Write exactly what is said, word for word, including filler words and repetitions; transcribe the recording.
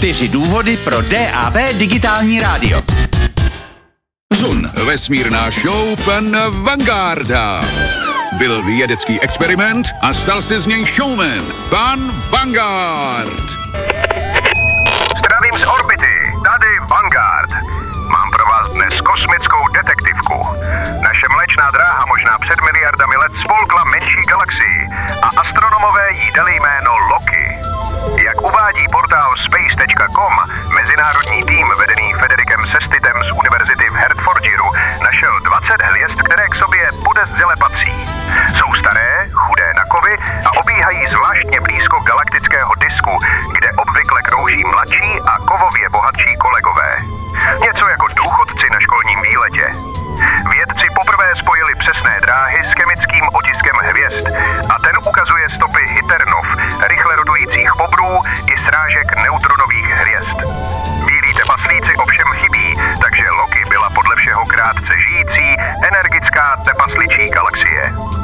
Čtyři důvody pro D A B digitální rádio. Zun. Vesmírná show pana Vangarda. Byl vědecký experiment a stal se z něj showman. Pan Vanguard. Zdravím z orbity, tady Vanguard. Mám pro vás dnes kosmickou detektivku. Naše mléčná dráha možná před miliardami let spolkla menší galaxii a astronomové jí dali jméno Loki. Jak uvádí portál space tečka com, mezinárodní tým vedený Federikem Sestitem z univerzity v Hertfordshiru našel dvacet hvězd, které k sobě podezřele patří. Jsou staré, chudé na kovy a obíhají zvláštně blízko galaktického disku, kde obvykle krouží mladší a kovově bohatší kolegové. Něco jako důchodci na školním výletě. Vědci poprvé spojili přesné dráhy s chemickým otiskem hvězd a ten ukazuje stopy hypernov, rychle rotujících bobrů i srážek neutronových hvězd. Bílí tepaslíci ovšem chybí, takže Loki byla podle všeho krátce žijící, energická tepasličí galaxie.